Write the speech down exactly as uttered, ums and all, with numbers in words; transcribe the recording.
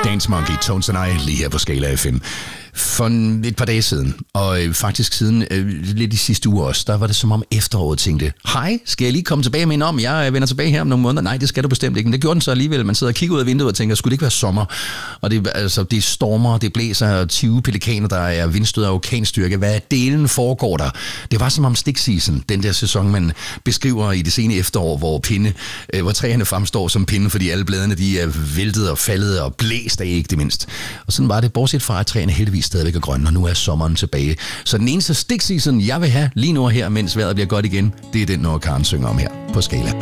Dance Monkey, Tones and I, lige her på Skala F M. For et par dage siden, og øh, faktisk siden øh, lidt i sidste uge også, der var det som om efteråret tænkte, hej, skal jeg lige komme tilbage med en om, jeg vender tilbage her om nogle måneder? Nej, det skal du bestemt ikke, men det gjorde den så alligevel. Man sidder og kigger ud af vinduet og tænker, skulle det ikke være sommer? Og det, altså, det stormer, det blæser, tyve pelikaner, der er vindstød af orkanstyrke. Hvad er delen foregår der? Det var som om stick season, den der sæson, man beskriver i det sene efterår, hvor pinde, øh, hvor træerne fremstår som pinde, fordi alle bladene de er væltet og faldet og blæst af, ikke det mindst. Og sådan var det, bortset fra, at træerne heldigvis stadigvæk er grønne, og nu er sommeren tilbage. Så den eneste stick season, jeg vil have lige nu her, mens vejret bliver godt igen, det er den, når Karen synger om her på Skala.